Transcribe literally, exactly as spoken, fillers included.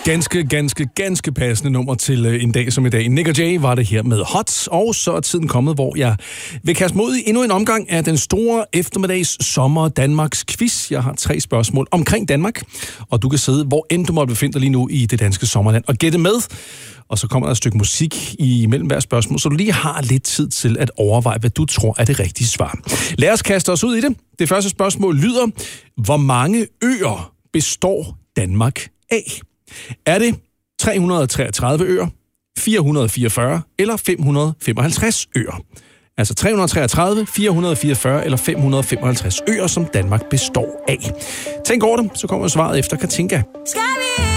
Ganske, ganske, ganske passende nummer til øh, en dag som i dag. Nick og Jay var det her med Hot, og så er tiden kommet, hvor jeg vil kaste mod i endnu en omgang af den store eftermiddags sommer Danmarks quiz. Jeg har tre spørgsmål omkring Danmark, og du kan sidde, hvor end du måtte befinde dig lige nu i det danske sommerland, og gætte med. Og så kommer der et stykke musik imellem hver spørgsmål, så du lige har lidt tid til at overveje, hvad du tror er det rigtige svar. Lad os kaste os ud i det. Det første spørgsmål lyder: hvor mange øer består Danmark af? Er det tre hundrede og treogtredive øer, fire hundrede og fireogfyrre eller fem hundrede og femoghalvtreds øer? Altså tre hundrede og treogtredive, fire hundrede og fireogfyrre eller fem hundrede og femoghalvtreds øer, som Danmark består af. Tænk over det, så kommer svaret efter Katinka. Skal vi